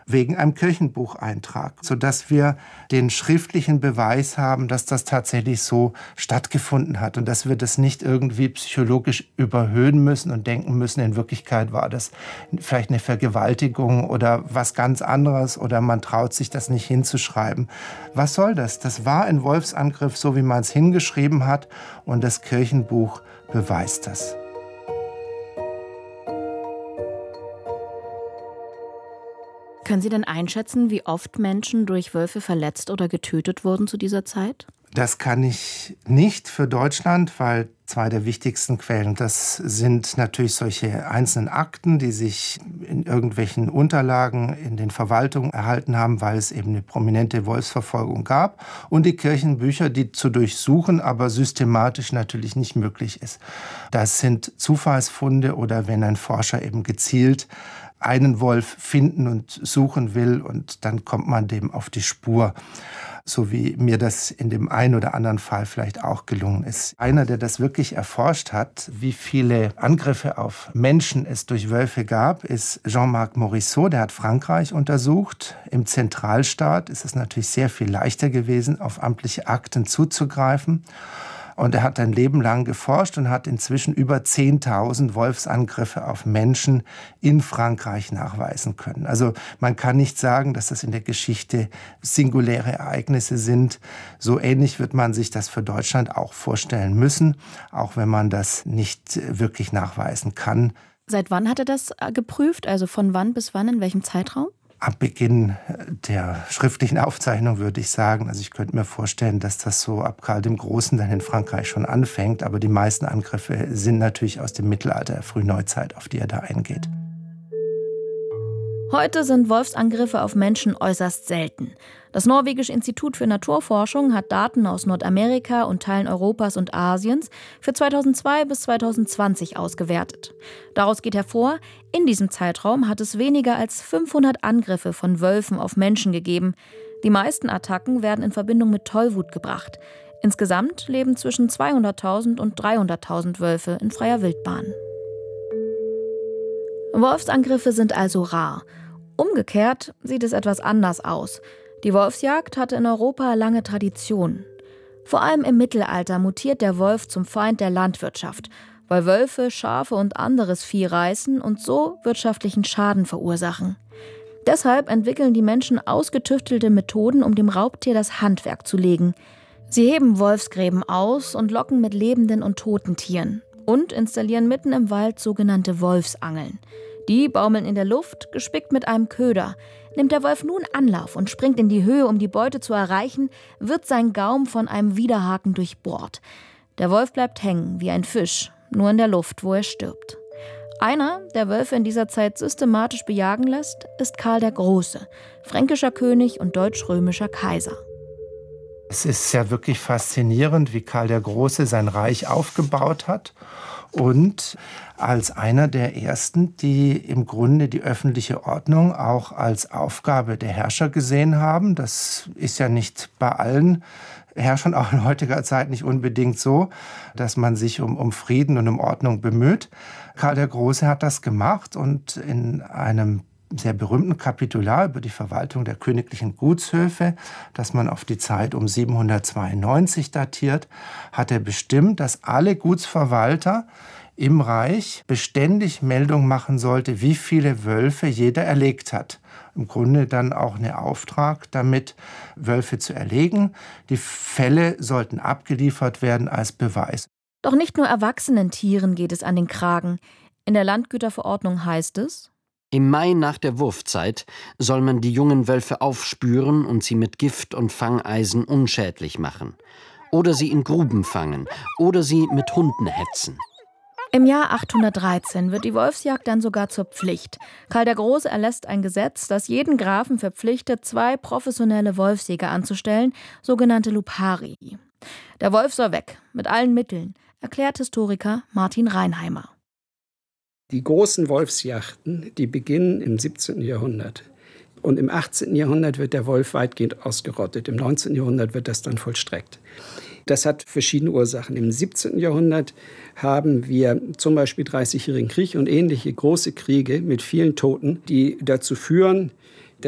wegen einem Kirchenbucheintrag, sodass wir den schriftlichen Beweis haben, dass das tatsächlich so stattgefunden hat und dass wir das nicht irgendwie psychologisch überhöhen müssen und denken müssen, in Wirklichkeit war das vielleicht eine Vergewaltigung oder was ganz anderes oder man traut sich das nicht hinzuschreiben. Was soll das? Das war ein Wolfsangriff, so wie man es hingeschrieben hat und das Kirchenbuch beweist das. Können Sie denn einschätzen, wie oft Menschen durch Wölfe verletzt oder getötet wurden zu dieser Zeit? Das kann ich nicht für Deutschland, weil zwei der wichtigsten Quellen, das sind natürlich solche einzelnen Akten, die sich in irgendwelchen Unterlagen in den Verwaltungen erhalten haben, weil es eben eine prominente Wolfsverfolgung gab. Und die Kirchenbücher, die zu durchsuchen, aber systematisch natürlich nicht möglich ist. Das sind Zufallsfunde oder wenn ein Forscher eben gezielt einen Wolf finden und suchen will und dann kommt man dem auf die Spur. So wie mir das in dem einen oder anderen Fall vielleicht auch gelungen ist. Einer, der das wirklich erforscht hat, wie viele Angriffe auf Menschen es durch Wölfe gab, ist Jean-Marc Morisseau. Der hat Frankreich untersucht. Im Zentralstaat ist es natürlich sehr viel leichter gewesen, auf amtliche Akten zuzugreifen. Und er hat ein Leben lang geforscht und hat inzwischen über 10.000 Wolfsangriffe auf Menschen in Frankreich nachweisen können. Also man kann nicht sagen, dass das in der Geschichte singuläre Ereignisse sind. So ähnlich wird man sich das für Deutschland auch vorstellen müssen, auch wenn man das nicht wirklich nachweisen kann. Seit wann hat er das geprüft? Also von wann bis wann, in welchem Zeitraum? Ab Beginn der schriftlichen Aufzeichnung würde ich sagen, also ich könnte mir vorstellen, dass das so ab Karl dem Großen dann in Frankreich schon anfängt, aber die meisten Angriffe sind natürlich aus dem Mittelalter, Frühneuzeit, auf die er da eingeht. Heute sind Wolfsangriffe auf Menschen äußerst selten. Das Norwegische Institut für Naturforschung hat Daten aus Nordamerika und Teilen Europas und Asiens für 2002 bis 2020 ausgewertet. Daraus geht hervor, in diesem Zeitraum hat es weniger als 500 Angriffe von Wölfen auf Menschen gegeben. Die meisten Attacken werden in Verbindung mit Tollwut gebracht. Insgesamt leben zwischen 200.000 und 300.000 Wölfe in freier Wildbahn. Wolfsangriffe sind also rar. Umgekehrt sieht es etwas anders aus. Die Wolfsjagd hatte in Europa lange Tradition. Vor allem im Mittelalter mutiert der Wolf zum Feind der Landwirtschaft, weil Wölfe, Schafe und anderes Vieh reißen und so wirtschaftlichen Schaden verursachen. Deshalb entwickeln die Menschen ausgetüftelte Methoden, um dem Raubtier das Handwerk zu legen. Sie heben Wolfsgräben aus und locken mit lebenden und toten Tieren und installieren mitten im Wald sogenannte Wolfsangeln. Die baumeln in der Luft, gespickt mit einem Köder. Nimmt der Wolf nun Anlauf und springt in die Höhe, um die Beute zu erreichen, wird sein Gaum von einem Widerhaken durchbohrt. Der Wolf bleibt hängen, wie ein Fisch, nur in der Luft, wo er stirbt. Einer, der Wölfe in dieser Zeit systematisch bejagen lässt, ist Karl der Große, fränkischer König und deutsch-römischer Kaiser. Es ist ja wirklich faszinierend, wie Karl der Große sein Reich aufgebaut hat. Und als einer der ersten, die im Grunde die öffentliche Ordnung auch als Aufgabe der Herrscher gesehen haben. Das ist ja nicht bei allen Herrschern, auch in heutiger Zeit nicht unbedingt so, dass man sich um Frieden und um Ordnung bemüht. Karl der Große hat das gemacht und in einem sehr berühmten Kapitular über die Verwaltung der königlichen Gutshöfe, das man auf die Zeit um 792 datiert, hat er bestimmt, dass alle Gutsverwalter im Reich beständig Meldung machen sollte, wie viele Wölfe jeder erlegt hat. Im Grunde dann auch ein Auftrag damit, Wölfe zu erlegen. Die Fälle sollten abgeliefert werden als Beweis. Doch nicht nur erwachsenen Tieren geht es an den Kragen. In der Landgüterverordnung heißt es: Im Mai nach der Wurfzeit soll man die jungen Wölfe aufspüren und sie mit Gift und Fangeisen unschädlich machen. Oder sie in Gruben fangen. Oder sie mit Hunden hetzen. Im Jahr 813 wird die Wolfsjagd dann sogar zur Pflicht. Karl der Große erlässt ein Gesetz, das jeden Grafen verpflichtet, 2 professionelle Wolfsjäger anzustellen, sogenannte Lupari. Der Wolf soll weg, mit allen Mitteln, erklärt Historiker Martin Reinheimer. Die großen Wolfsjachten, die beginnen im 17. Jahrhundert. Und im 18. Jahrhundert wird der Wolf weitgehend ausgerottet. Im 19. Jahrhundert wird das dann vollstreckt. Das hat verschiedene Ursachen. Im 17. Jahrhundert haben wir zum Beispiel 30-jährigen Krieg und ähnliche große Kriege mit vielen Toten, die dazu führen,